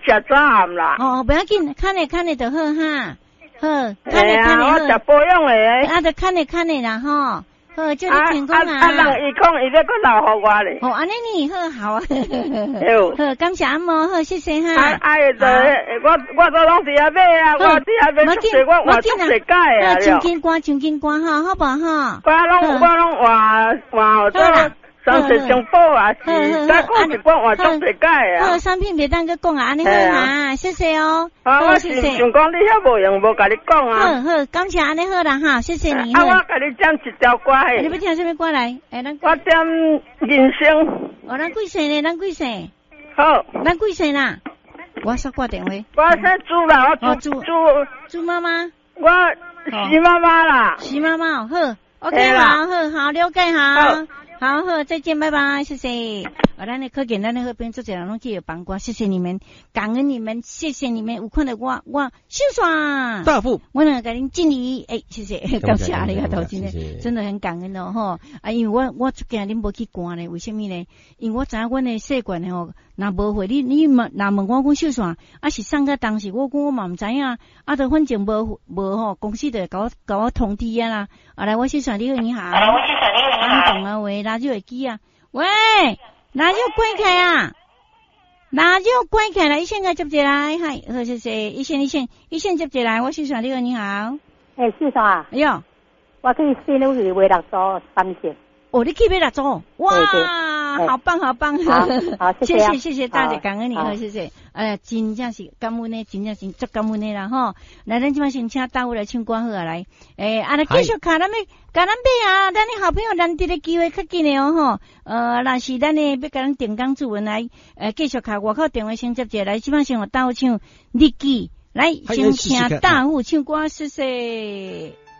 吃早暗啦。 哦，不要紧，看你就好哈。好， 我食保养的。 啊，就看你啦吼。好，祝你成功啊！ 人伊讲伊要搁留互我咧。 哦，安尼你好啊。 好， 感谢阿嬷，好，谢谢哈。 我都拢伫遐买啊，我伫遐买出世，我换出世界啊。 唱金歌哈，好不好？ 我拢换做三世相报啊，是再讲一关换出世界啊。 好，商品别当个讲啊，安尼好啊，谢谢哦。 我是想讲你遐无用，无甲你讲啊。 好，感谢安尼好啦哈，谢谢你。 我甲你点一条歌嘿。 你要听什么歌来？ 我点人生。 哦，咱几岁呢？咱几岁？ 好。 咱几岁啦？我说挂电话。 我姓朱啦，我朱妈妈。 我徐妈妈啦。 徐妈妈，好 ，OK， 好，了解好，再见，拜拜，谢谢。咱的可见，咱的那边做这人拢去有帮过，谢谢你们，感恩你们，谢谢你们，有看到我秀爽大富， 我能给您敬礼，谢谢，感谢你个头，今天真的很感恩哦吼。因为我出惊恁无去关呢，为什么呢？因为我知影阮的习惯吼，若无会你若问我讲秀爽，是上个当时我讲我嘛唔知影，就反正无吼，公司就甲我通知啊啦。来，我秀爽你好，你好。我讲啊喂，哪就会记啊？喂，哪就关开啊？哪就关开了？一线个接起来，嗨，谢谢，一线接起来，我秀爽你好，你好。 秀爽啊！ 哎呦， 我可以先入去买6组3件。 哦，你去买6组？哇，好棒！好，谢谢大姐，感恩你，好，谢谢。真正是感恩呢，真正是足感恩的啦吼。来，咱今晚先请大伙来唱歌好啊，来，继续看咱们甲咱买啊，咱的好朋友难得的机会较紧的哦吼。若是咱呢要甲咱定岗主文来，继续卡外口电话先接者来，今晚先我大伙唱日记，来先请大伙唱歌，谢谢。